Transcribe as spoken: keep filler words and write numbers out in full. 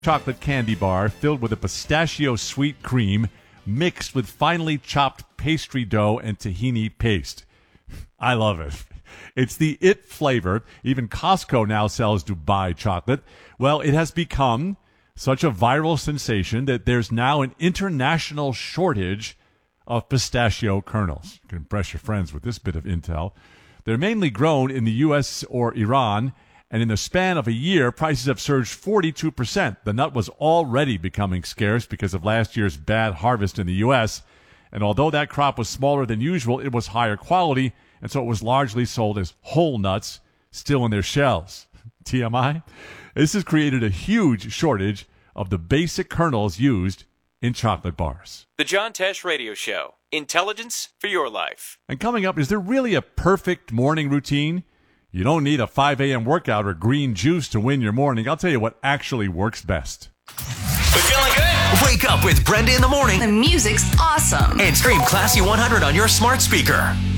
chocolate candy bar filled with a pistachio sweet cream mixed with finely chopped pastry dough and tahini paste. I love it. It's the it flavor. Even Costco now sells Dubai chocolate. Well, it has become such a viral sensation that there's now an international shortage of pistachio kernels. You can impress your friends with this bit of intel. They're mainly grown in the U S or Iran, and in the span of a year, prices have surged forty-two percent. The nut was already becoming scarce because of last year's bad harvest in the U S, and although that crop was smaller than usual, it was higher quality, and so it was largely sold as whole nuts, still in their shells. T M I? This has created a huge shortage of the basic kernels used in chocolate bars. The John Tesh Radio Show. Intelligence for your life. And coming up, is there really a perfect morning routine? You don't need a five a.m. workout or green juice to win your morning. I'll tell you what actually works best. We're feeling good. Wake up with Brenda in the morning. The music's awesome. And stream Classy one hundred on your smart speaker.